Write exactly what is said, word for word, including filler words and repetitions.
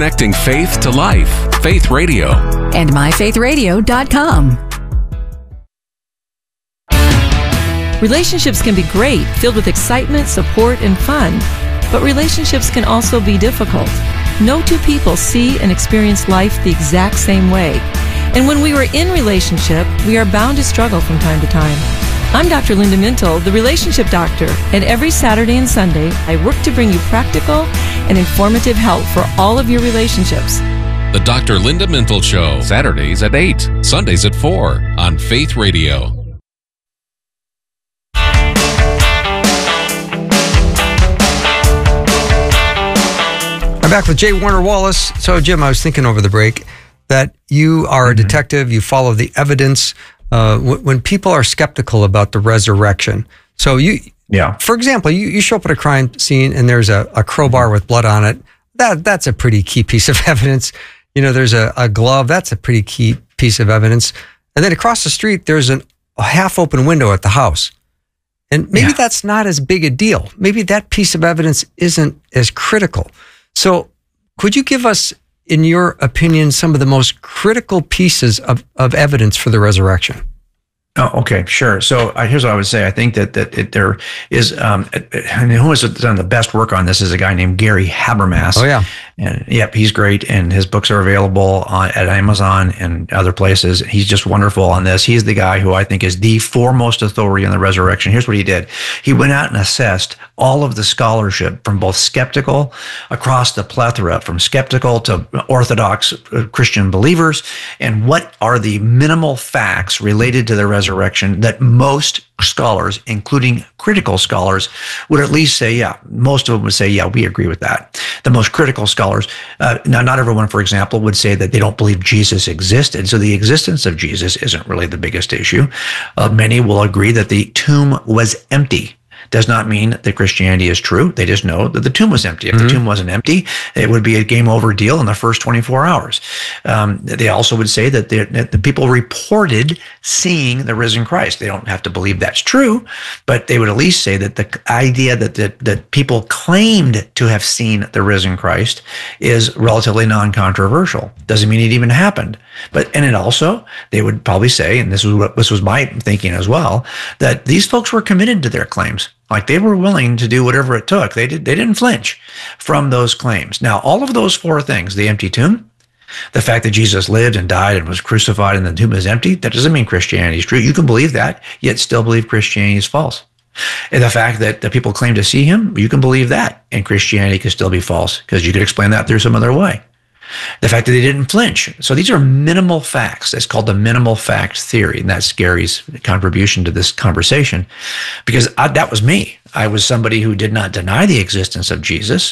Connecting faith to life. Faith Radio. And my faith radio dot com. Relationships can be great, filled with excitement, support, and fun. But relationships can also be difficult. No two people see and experience life the exact same way. And when we are in relationship, we are bound to struggle from time to time. I'm Doctor Linda Mintle, the Relationship Doctor, and every Saturday and Sunday, I work to bring you practical and informative help for all of your relationships. The Doctor Linda Mintle Show, Saturdays at eight, Sundays at four on Faith Radio. I'm back with J. Warner Wallace. So, Jim, I was thinking over the break that you are a detective, you follow the evidence. Uh, w- when people are skeptical about the resurrection. So you, yeah. For example, you, you show up at a crime scene and there's a, a crowbar with blood on it. That That's a pretty key piece of evidence. You know, there's a, a glove. That's a pretty key piece of evidence. And then across the street, there's an, a half open window at the house. And maybe yeah. that's not as big a deal. Maybe that piece of evidence isn't as critical. So could you give us, in your opinion, some of the most critical pieces of, of evidence for the resurrection? Oh, okay, sure. So uh, here's what I would say. I think that that it, there is, um, and who has done the best work on this is a guy named Gary Habermas. Oh, yeah. And yep, he's great. And his books are available on, at Amazon and other places. He's just wonderful on this. He's the guy who I think is the foremost authority on the resurrection. Here's what he did. He went out and assessed all of the scholarship from both skeptical across the plethora, from skeptical to Orthodox Christian believers, and what are the minimal facts related to the resurrection resurrection that most scholars, including critical scholars, would at least say, yeah, most of them would say, yeah, we agree with that. The most critical scholars, uh, now not everyone, for example, would say that they don't believe Jesus existed. So the existence of Jesus isn't really the biggest issue. Uh, many will agree that the tomb was empty. Does not mean that Christianity is true. They just know that the tomb was empty. If mm-hmm. the tomb wasn't empty, it would be a game over deal in the first twenty-four hours. Um, they also would say that, that the people reported seeing the risen Christ. They don't have to believe that's true, but they would at least say that the idea that, that, that people claimed to have seen the risen Christ is relatively non-controversial. Doesn't mean it even happened. But, and it also, they would probably say, and this was what, this was my thinking as well, that these folks were committed to their claims. Like they were willing to do whatever it took. They did. They didn't flinch from those claims. Now, all of those four things, the empty tomb, the fact that Jesus lived and died and was crucified and the tomb is empty, that doesn't mean Christianity is true. You can believe that, yet still believe Christianity is false. And the fact that the people claim to see him, you can believe that, and Christianity can still be false because you could explain that through some other way. The fact that they didn't flinch. So these are minimal facts. It's called the minimal facts theory. And that's Gary's contribution to this conversation, because I, that was me. I was somebody who did not deny the existence of Jesus.